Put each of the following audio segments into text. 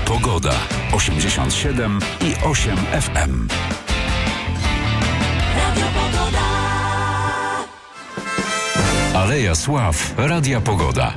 Pogoda. 87 i 8 FM. Aleja Sław. Radia Pogoda.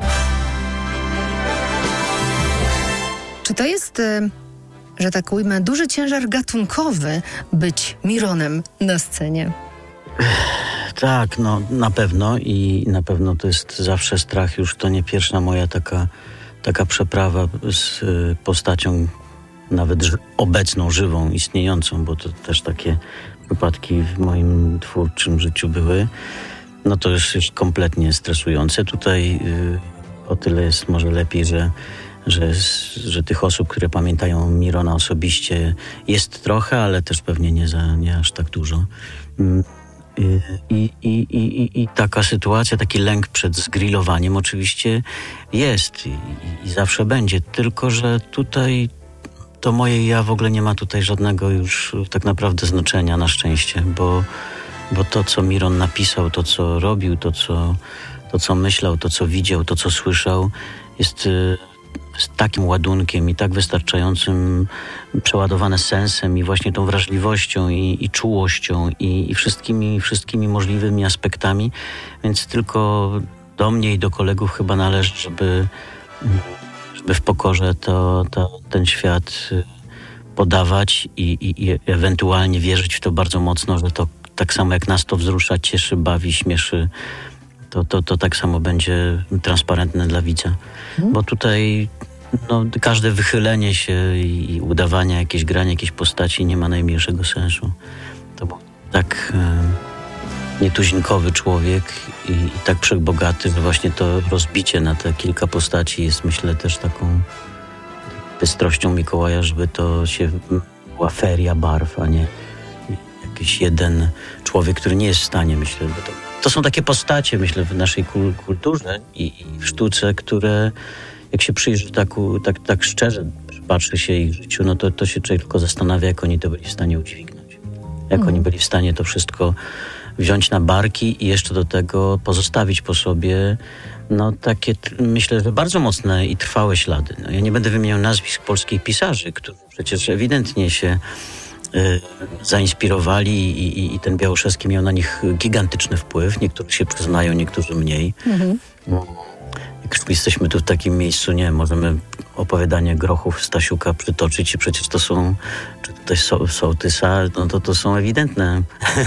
Czy to jest, że tak ujmę, duży ciężar gatunkowy być Mironem na scenie? Tak, no na pewno i na pewno to jest zawsze strach. Już to nie pierwsza moja taka przeprawa z postacią nawet obecną, żywą, istniejącą, bo to też takie przypadki w moim twórczym życiu były. No to jest już kompletnie stresujące. Tutaj o tyle jest może lepiej, że tych osób, które pamiętają Mirona osobiście, jest trochę, ale też pewnie nie aż tak dużo. I taka sytuacja, taki lęk przed zgrillowaniem oczywiście jest i zawsze będzie. Tylko że tutaj to moje ja w ogóle nie ma tutaj żadnego już tak naprawdę znaczenia, na szczęście, bo to, co Miron napisał, to, co robił, to, co myślał, to, co widział, to, co słyszał, jest z takim ładunkiem i tak wystarczającym, przeładowane sensem i właśnie tą wrażliwością i czułością i wszystkimi możliwymi aspektami, więc tylko do mnie i do kolegów chyba należy, żeby w pokorze ten świat podawać i ewentualnie wierzyć w to bardzo mocno, że to tak samo jak nas to wzrusza, cieszy, bawi, śmieszy, to tak samo będzie transparentne dla widza. Bo tutaj każde wychylenie się i udawanie jakieś granie jakiejś postaci nie ma najmniejszego sensu. To był tak nietuzinkowy człowiek i tak wszechbogaty, że właśnie to rozbicie na te kilka postaci jest, myślę, też taką bystrością Mikołaja, żeby to się była feria barw, a nie jakiś jeden człowiek, który nie jest w stanie, myślę, bo to są takie postacie, myślę, w naszej kulturze i w sztuce, które jak się przyjrzy tak szczerze, patrzy się ich życiu, no to się człowiek tylko zastanawia, jak oni to byli w stanie udźwignąć. Jak oni byli w stanie to wszystko wziąć na barki i jeszcze do tego pozostawić po sobie takie, myślę, że bardzo mocne i trwałe ślady. Ja nie będę wymieniał nazwisk polskich pisarzy, którzy przecież ewidentnie się zainspirowali i ten Białoszewski miał na nich gigantyczny wpływ. Niektórzy się przyznają, niektórzy mniej. Jak już jesteśmy tu w takim miejscu, nie, możemy opowiadanie Grochów, Stasiuka przytoczyć i przecież to są, czy tutaj Sołtysa, to są ewidentne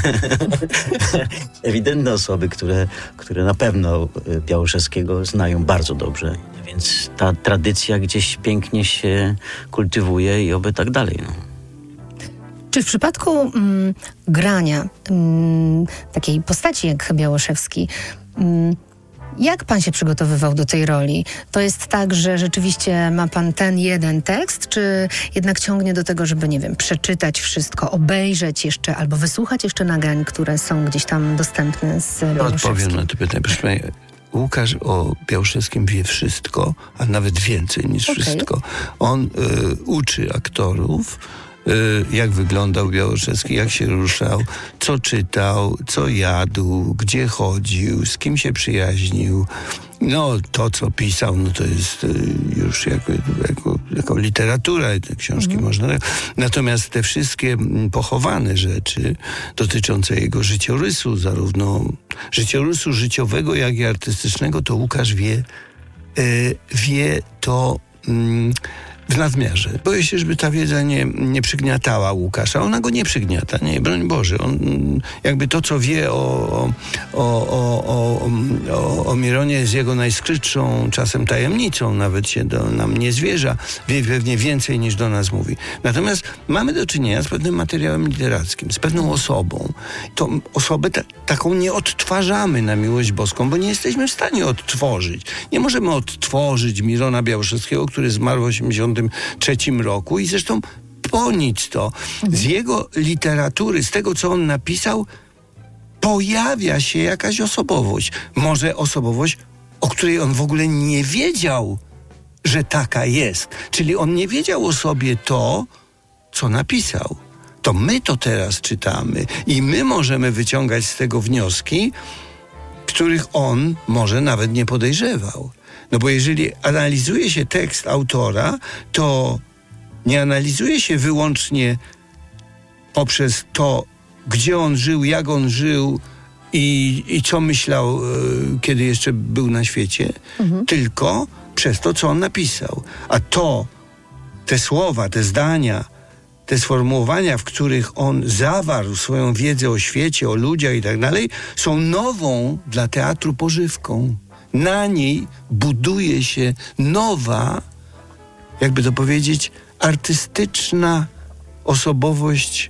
osoby, które na pewno Białoszewskiego znają bardzo dobrze. Więc ta tradycja gdzieś pięknie się kultywuje i oby tak dalej. Czy w przypadku grania takiej postaci jak Białoszewski, jak pan się przygotowywał do tej roli? To jest tak, że rzeczywiście ma pan ten jeden tekst, czy jednak ciągnie do tego, żeby, nie wiem, przeczytać wszystko, obejrzeć jeszcze albo wysłuchać jeszcze nagrań, które są gdzieś tam dostępne z Białoszewskim? Odpowiem na to pytanie. Proszę pani, Łukasz o Białoszewskim wie wszystko, a nawet więcej niż wszystko. On uczy aktorów, jak wyglądał Białoszewski, jak się ruszał, co czytał, co jadł, gdzie chodził, z kim się przyjaźnił. To, co pisał, to jest już jako literatura, te książki można. Natomiast te wszystkie pochowane rzeczy dotyczące jego życiorysu, zarówno życiorysu życiowego, jak i artystycznego, to Łukasz wie to w nadmiarze. Boję się, żeby ta wiedza nie przygniatała Łukasza. Ona go nie przygniata, nie, broń Boże. On jakby to, co wie o Mironie, jest jego najskrytszą czasem tajemnicą. Nawet się nam nie zwierza. Wie pewnie więcej niż do nas mówi. Natomiast mamy do czynienia z pewnym materiałem literackim, z pewną osobą. Tą osobę taką nie odtwarzamy na miłość boską, bo nie jesteśmy w stanie odtworzyć. Nie możemy odtworzyć Mirona Białoszewskiego, który zmarł w 1983 roku i zresztą po nic to. Z jego literatury, z tego, co on napisał, pojawia się jakaś osobowość. Może osobowość, o której on w ogóle nie wiedział, że taka jest. Czyli on nie wiedział o sobie to, co napisał. To my to teraz czytamy i my możemy wyciągać z tego wnioski, których on może nawet nie podejrzewał. No bo jeżeli analizuje się tekst autora, to Nie analizuje się wyłącznie poprzez to, gdzie on żył, jak on żył i co myślał, kiedy jeszcze był na świecie, tylko przez to, co on napisał. A te słowa, te zdania, te sformułowania, w których on zawarł swoją wiedzę o świecie, o ludziach i tak dalej, są nową dla teatru pożywką. Na niej buduje się nowa, jakby to powiedzieć, artystyczna osobowość,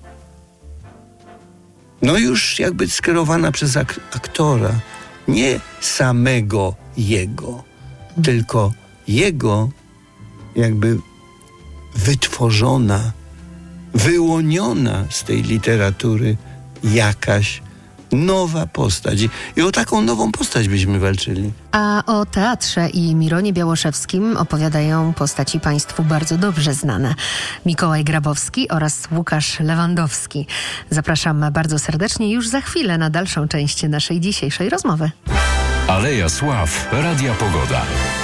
no już jakby skierowana przez aktora. Nie samego jego, tylko jego jakby wytworzona, wyłoniona z tej literatury jakaś nowa postać. I o taką nową postać byśmy walczyli. A o teatrze i Mironie Białoszewskim opowiadają postaci państwu bardzo dobrze znane. Mikołaj Grabowski oraz Łukasz Lewandowski. Zapraszam bardzo serdecznie już za chwilę na dalszą część naszej dzisiejszej rozmowy. Aleja Sław, Radia Pogoda.